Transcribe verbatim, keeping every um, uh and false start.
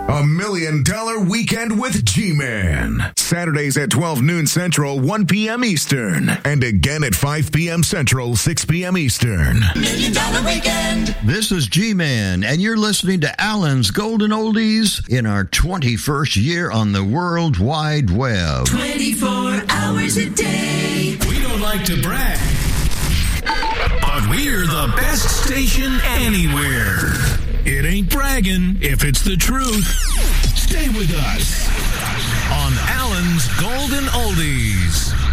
A Million Dollar Weekend with G-Man. Saturdays at twelve noon Central, one p.m. Eastern. And again at five p.m. Central, six p.m. Eastern. Million Dollar Weekend. This is G-Man, and you're listening to Alan's Golden Oldies in our twenty-first year on the World Wide Web. twenty-four hours a day. We don't like to brag, but we're the best station anywhere. It ain't bragging if it's the truth. Stay with us on Alan's Golden Oldies.